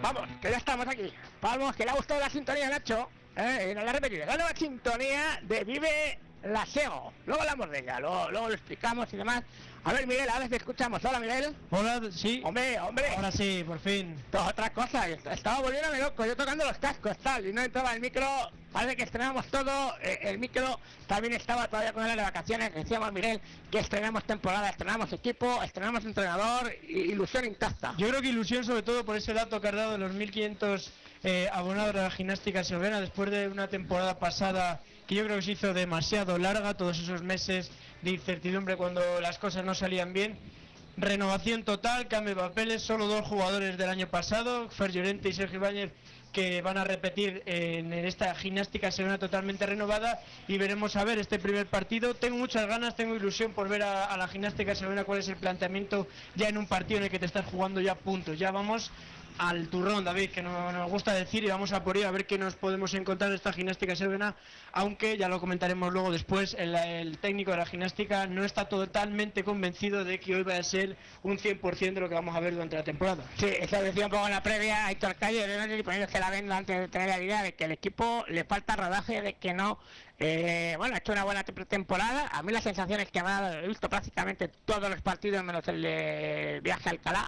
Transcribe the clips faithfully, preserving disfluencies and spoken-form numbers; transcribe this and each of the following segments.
Vamos, que ya estamos aquí. Vamos, que le ha gustado la sintonía, Nacho. Eh, no la repetido. La nueva sintonía de Vive la SEO. Luego hablamos de ella, luego, luego lo explicamos y demás. A ver, Miguel, ahora te escuchamos. Hola, Miguel. Hola, sí. Hombre, hombre. Ahora sí, por fin. Toda otra cosa. Estaba volviéndome loco. Yo tocando los cascos, tal. Y no entraba el micro. Parece que estrenamos todo. Eh, el micro también estaba todavía con él de vacaciones. Decíamos, Miguel, que estrenamos temporada, estrenamos equipo, estrenamos entrenador. Ilusión intacta. Yo creo que ilusión, sobre todo por ese dato que has dado de los mil quinientos eh, abonados de la gimnástica segoviana, después de una temporada pasada que yo creo que se hizo demasiado larga, todos esos meses de incertidumbre cuando las cosas no salían bien. Renovación total, cambio de papeles, solo dos jugadores del año pasado, Fer Llorente y Sergio Ibáñez, que van a repetir en esta gimnástica segoviana totalmente renovada, y veremos a ver este primer partido. Tengo muchas ganas, tengo ilusión por ver a, a la gimnástica segoviana cuál es el planteamiento ya en un partido en el que te estás jugando ya puntos. Ya vamos al turrón, David, que no, nos gusta decir, y vamos a por ello a ver qué nos podemos encontrar en esta gimnástica segoviana, aunque ya lo comentaremos luego después. El, el técnico de la gimnástica no está totalmente convencido de que hoy va a ser un cien por ciento de lo que vamos a ver durante la temporada. Sí, eso decía un poco en la previa Héctor Calle, no sé si poniendo que la venda antes de tener la idea de que el equipo le falta rodaje, de que no, eh, bueno, ha hecho una buena temporada. A mí las sensaciones que me ha dado, he visto prácticamente todos los partidos menos el de viaje a Alcalá,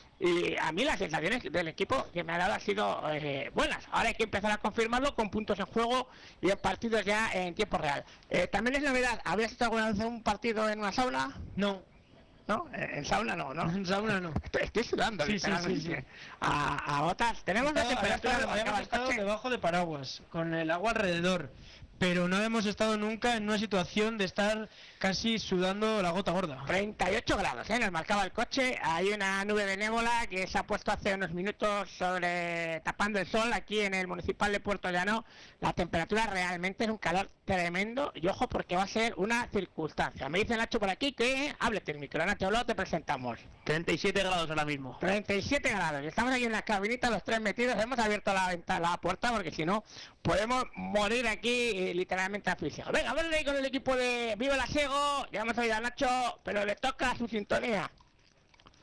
y a mí las sensaciones del equipo que me ha dado han sido eh, buenas. Ahora hay que empezar a confirmarlo con puntos en juego y en partidos ya en tiempo real. Eh, también es novedad, ¿habías estado alguna vez en un partido en una sauna? No. ¿No? En sauna no, ¿no? En sauna no. Estoy, estoy sudando, sí, sí, sí, sí. A, a botas. Tenemos estaba, la temperatura. Habíamos estado, estado debajo de paraguas, con el agua alrededor, pero no hemos estado nunca en una situación de estar casi sudando la gota gorda. treinta y ocho grados, ¿eh? Nos marcaba el coche. Hay una nube benévola que se ha puesto hace unos minutos sobre tapando el sol aquí en el municipal de Puerto Llano. La temperatura realmente es un calor tremendo, y ojo porque va a ser una circunstancia. Me dice Nacho por aquí que háblete el micro, Nacho, luego te presentamos. treinta y siete grados ahora mismo. treinta y siete grados. Estamos aquí en la cabinita, los tres metidos. Hemos abierto la ventana, la puerta, porque si no podemos morir aquí eh, literalmente asfixiados. Venga, a ver ahí con el equipo de Vive la Sego. Ya hemos oído a Nacho, pero le toca su sintonía.